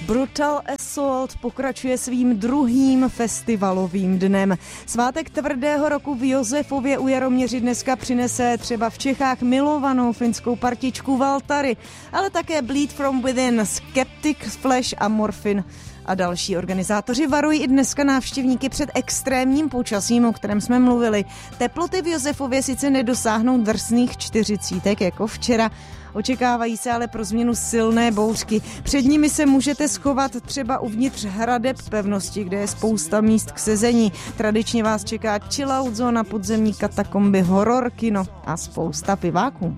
Brutal Assault pokračuje svým druhým festivalovým dnem. Svátek tvrdého roku v Josefově u Jaroměři dneska přinese třeba v Čechách milovanou finskou partičku Valtari, ale také Bleed From Within, Skeptic, Flash a Morphin. A další organizátoři varují i dneska návštěvníky před extrémním počasím, o kterém jsme mluvili. Teploty v Josefově sice nedosáhnou drsných 40 jako včera, očekávají se ale pro změnu silné bouřky. Před nimi se můžete schovat třeba uvnitř hradeb pevnosti, kde je spousta míst k sezení. Tradičně vás čeká chillout zóna, podzemní katakomby, horor, kino a spousta piváků.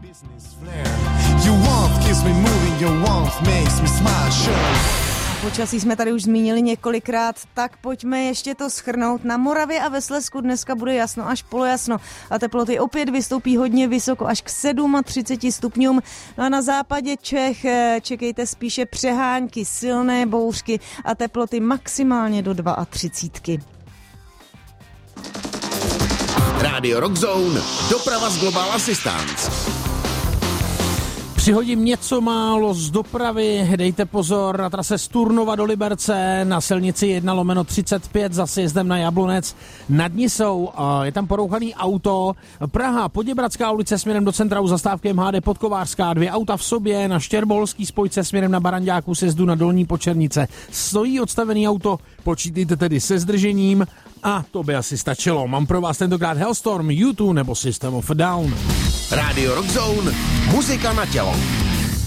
Počasí jsme tady už zmínili několikrát, tak pojďme ještě to shrnout. Na Moravě a ve Slezsku dneska bude jasno až polojasno a teploty opět vystoupí hodně vysoko až k 37 stupňům. No a na západě Čech čekejte spíše přehánky, silné bouřky a teploty maximálně do 32. Rádio Rock Zone, doprava z Global Assistance. Přihodím něco málo z dopravy, dejte pozor na trase z Turnova do Liberce, na silnici 1/35 za sjezdem na Jablonec nad Nisou, je tam porouchaný auto, Praha, Poděbradská ulice směrem do centra u zastávky MHD Podkovářská, 2 auta v sobě, na Štěrbolský spojce směrem na Baranďáku sjezdu na Dolní Počernice. Stojí odstavený auto, počítejte tedy se zdržením a to by asi stačilo. Mám pro vás tentokrát Hellstorm, U2 nebo System of a Down. Rádio Rock Zone, muzika na tělo.